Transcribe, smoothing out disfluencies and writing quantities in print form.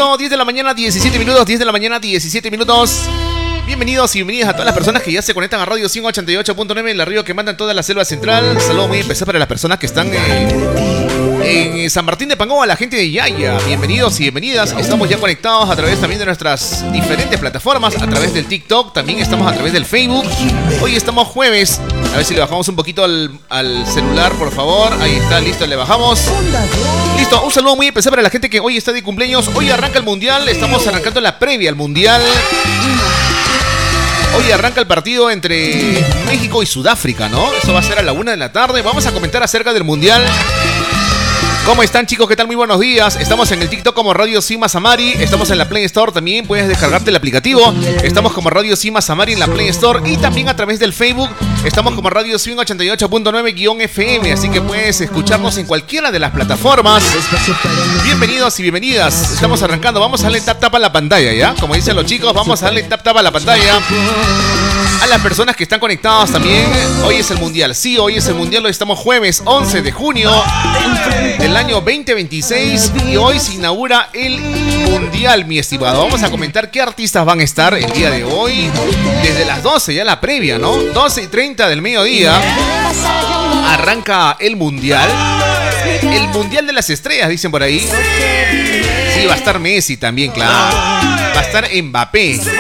Listo, 10 de la mañana, 17 minutos, 10 de la mañana, 17 minutos. Bienvenidos y bienvenidas a todas las personas que ya se conectan a Radio 188.9, en la radio que mandan toda la selva central. Saludos muy especial para las personas que están en San Martín de Pangoa, la gente de Yaya. Bienvenidos y bienvenidas. Estamos ya conectados a través también de nuestras diferentes plataformas, a través del TikTok, también estamos a través del Facebook. Hoy estamos jueves. A ver si le bajamos un poquito al celular, por favor. Ahí está, listo, le bajamos. Listo, un saludo muy especial para la gente que hoy está de cumpleaños. Hoy arranca el Mundial, estamos arrancando la previa al Mundial. Hoy arranca el partido entre México y Sudáfrica, ¿no? Eso va a ser a la 1 de la tarde. Vamos a comentar acerca del Mundial. ¿Cómo están, chicos? ¿Qué tal? Muy buenos días. Estamos en el TikTok como Radio Sima Samari. Estamos en la Play Store también. Puedes descargarte el aplicativo. Estamos como Radio Sima Samari en la Play Store. Y también a través del Facebook. Estamos como Radio Swing 88.9-FM. Así que puedes escucharnos en cualquiera de las plataformas. Bienvenidos y bienvenidas. Estamos arrancando. Vamos a darle tap a la pantalla, ¿ya? Como dicen los chicos, vamos a darle tap a la pantalla. A las personas que están conectadas también. Hoy es el Mundial. Sí, hoy es el Mundial. Hoy estamos jueves 11 de junio del año 2026. Y hoy se inaugura el Mundial, mi estimado. Vamos a comentar qué artistas van a estar el día de hoy. Desde las 12, ya la previa, ¿no? 12:30 del mediodía. Arranca el Mundial. El Mundial de las Estrellas, dicen por ahí. Sí, va a estar Messi también, claro. Va a estar Mbappé.